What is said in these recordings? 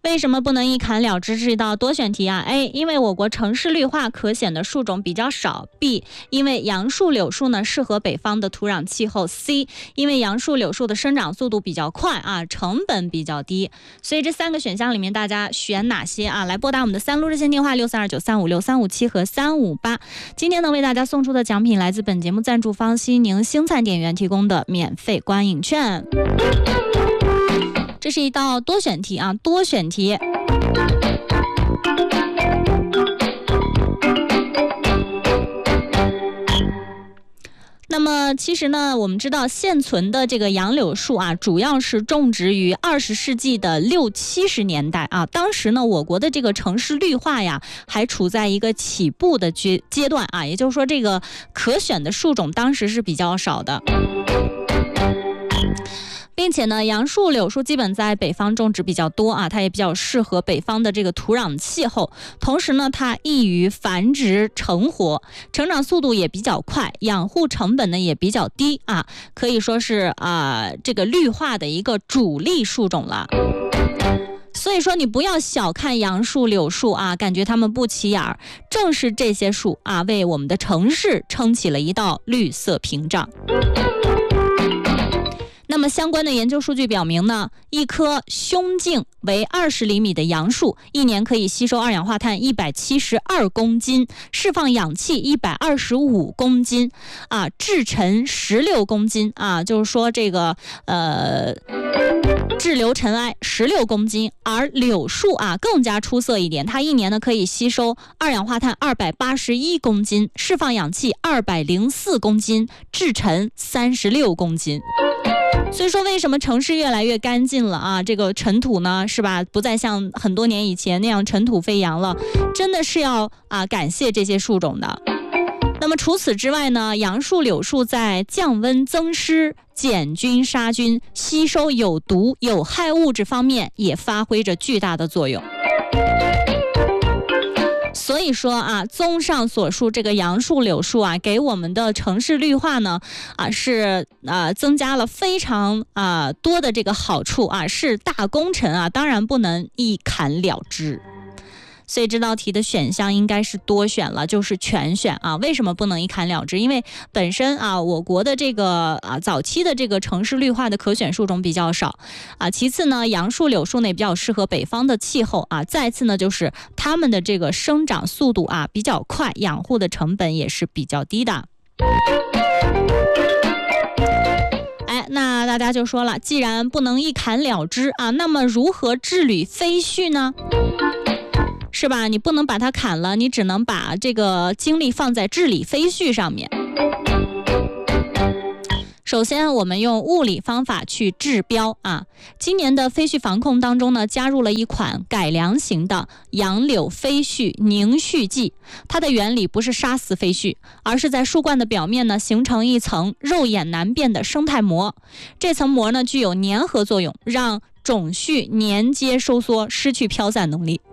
为什么不能一砍了之？是一道多选题啊。A. 因为我国城市绿化可选的树种比较少。B. 因为杨树、柳树呢适合北方的土壤气候。C. 因为杨树、柳树的生长速度比较快啊，成本比较低。所以这3个选项里面大家选哪些啊？来拨打我们的3路热线电话6329356357和358。今天呢为大家送出的奖品来自本节目赞助方西宁星灿电源提供的免费观影券。这是一道多选题啊，多选题。那么其实呢，我们知道现存的这个杨柳树啊，主要是种植于20世纪的60、70年代啊。当时呢，我国的这个城市绿化呀，还处在一个起步的阶段啊，也就是说，这个可选的树种当时是比较少的。并且呢，杨树、柳树基本在北方种植比较多啊，它也比较适合北方的这个土壤气候。同时呢，它易于繁殖成活，成长速度也比较快，养护成本呢也比较低啊，可以说是这个绿化的一个主力树种了。所以说你不要小看杨树、柳树啊，感觉它们不起眼儿，正是这些树啊，为我们的城市撑起了一道绿色屏障。那么相关的研究数据表明呢，一棵胸径为20厘米的杨树，一年可以吸收二氧化碳172公斤，释放氧气125公斤，制尘16公斤啊，就是说这个滞留尘埃16公斤。而柳树啊更加出色一点，它一年呢可以吸收二氧化碳281公斤，释放氧气204公斤，制尘36公斤。所以说为什么城市越来越干净了啊？这个尘土呢，是吧，不再像很多年以前那样尘土飞扬了，真的是要感谢这些树种的。那么除此之外呢，杨树、柳树在降温增湿、减菌杀菌、吸收有毒有害物质方面也发挥着巨大的作用。所以说综上所述，这个杨树、柳树给我们的城市绿化呢是增加了非常多的这个好处是大工程当然不能一砍了之。所以这道题的选项应该是多选了，就是全选为什么不能一砍了之？因为本身我国的这个早期的这个城市绿化的可选树种比较少其次呢，杨树、柳树呢也比较适合北方的气候再次呢就是它们的这个生长速度比较快，养护的成本也是比较低的。那大家就说了，既然不能一砍了之那么如何治理飞絮呢？是吧？你不能把它砍了，你只能把这个精力放在治理飞絮上面。首先我们用物理方法去治标今年的飞絮防控当中呢，加入了一款改良型的杨柳飞絮凝絮剂。它的原理不是杀死飞絮，而是在树冠的表面呢形成一层肉眼难辨的生态膜。这层膜呢具有粘合作用，让种絮粘接收缩，失去飘散能力。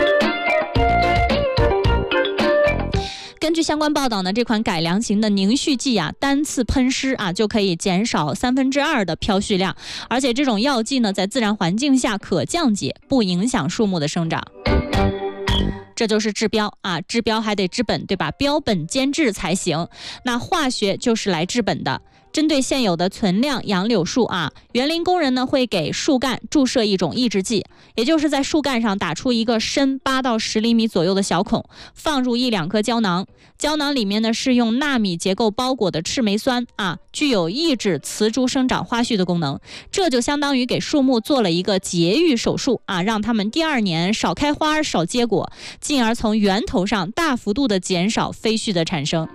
根据相关报道呢，这款改良型的凝絮剂单次喷施就可以减少2/3的飘絮量，而且这种药剂呢在自然环境下可降解，不影响树木的生长。这就是治标治标还得治本，对吧？标本兼治才行。那化学就是来治本的。针对现有的存量杨柳树园林工人呢会给树干注射一种抑制剂，也就是在树干上打出一个深8到10厘米左右的小孔，放入1-2颗胶囊。胶囊里面呢是用纳米结构包裹的赤霉酸具有抑制雌株生长花絮的功能。这就相当于给树木做了一个节育手术让它们第2年少开花少结果，进而从源头上大幅度的减少飞絮的产生。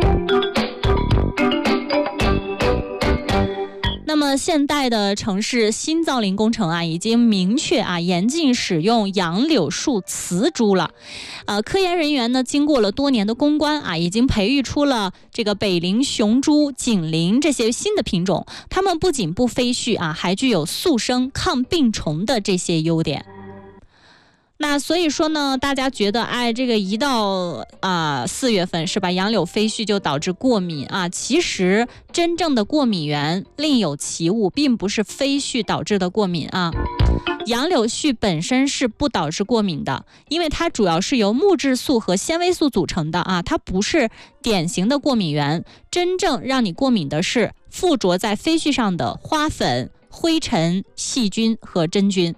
那么现代的城市新造林工程已经明确严禁使用杨柳树雌株了。科研人员呢经过了多年的攻关已经培育出了这个北林雄株、锦林这些新的品种，它们不仅不飞絮还具有速生、抗病虫的这些优点。 那所以说呢，大家觉得这个一到4月份是吧，杨柳飞絮就导致过敏啊，其实真正的过敏源另有其物，并不是飞絮导致的过敏啊。杨柳絮本身是不导致过敏的，因为它主要是由木质素和纤维素组成的啊，它不是典型的过敏源。真正让你过敏的是附着在飞絮上的花粉、灰尘、细菌和真菌。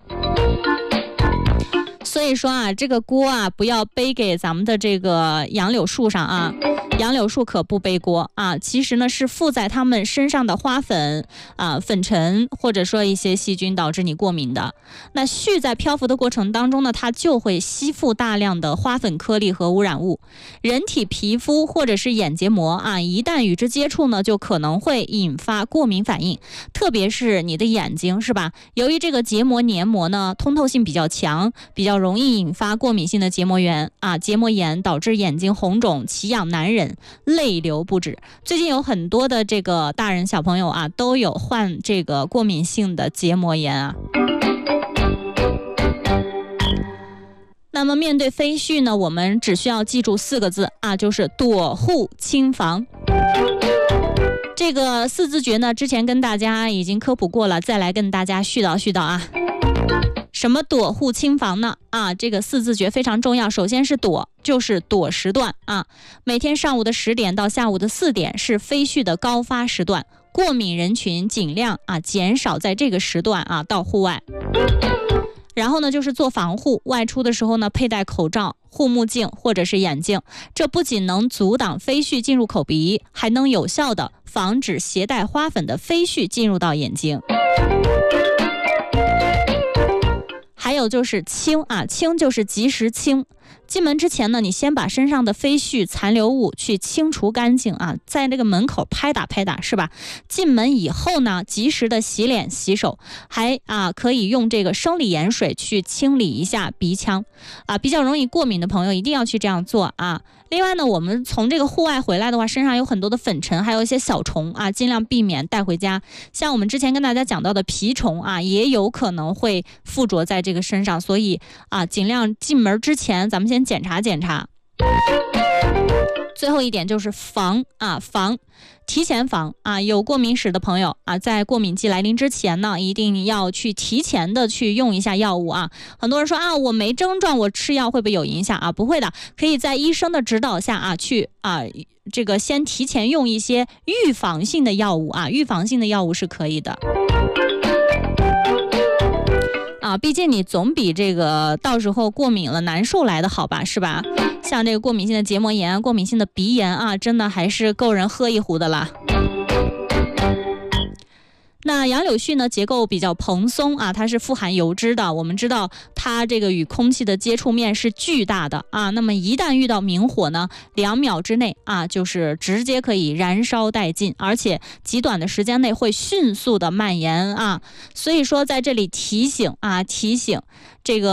所以说这个锅不要背给咱们的这个杨柳树上啊。杨柳树可不背锅其实呢是附在它们身上的花粉粉尘或者说一些细菌导致你过敏的。那絮在漂浮的过程当中呢，它就会吸附大量的花粉颗粒和污染物，人体皮肤或者是眼结膜一旦与之接触呢，就可能会引发过敏反应，特别是你的眼睛是吧？由于这个结膜黏膜呢通透性比较强，比较容易引发过敏性的结膜炎结膜炎，导致眼睛红肿、奇痒难忍、泪流不止。最近有很多的这个大人小朋友都有患这个过敏性的结膜炎那么面对飞絮呢，我们只需要记住4个字就是躲护清防。这个4字诀呢，之前跟大家已经科普过了，再来跟大家絮叨什么躲护清防呢？这个4字诀非常重要。首先是躲，就是躲时段每天上午的10点到下午的4点是飞絮的高发时段，过敏人群尽量减少在这个时段到户外。然后呢，就是做防护，外出的时候呢，佩戴口罩、护目镜或者是眼镜，这不仅能阻挡飞絮进入口鼻，还能有效的防止携带花粉的飞絮进入到眼睛。还有就是清清就是及时清。进门之前呢，你先把身上的飞絮残留物去清除干净在这个门口拍打是吧？进门以后呢，及时的洗脸洗手，还可以用这个生理盐水去清理一下鼻腔比较容易过敏的朋友一定要去这样做另外呢，我们从这个户外回来的话，身上有很多的粉尘，还有一些小虫尽量避免带回家。像我们之前跟大家讲到的蜱虫也有可能会附着在这个身上，所以尽量进门之前咱们先检查检查。最后一点就是防提前防有过敏史的朋友在过敏季来临之前呢，一定要去提前的去用一下药物很多人说我没症状，我吃药会不会有影响不会的，可以在医生的指导下去这个先提前用一些预防性的药物预防性的药物是可以的毕竟你总比这个到时候过敏了难受来的好吧，是吧？像这个过敏性的结膜炎、过敏性的鼻炎真的还是够人喝一壶的啦。那杨柳絮呢，结构比较蓬松它是富含油脂的。我们知道它这个与空气的接触面是巨大的那么一旦遇到明火呢，2秒之内就是直接可以燃烧殆尽，而且极短的时间内会迅速的蔓延所以说在这里提醒这个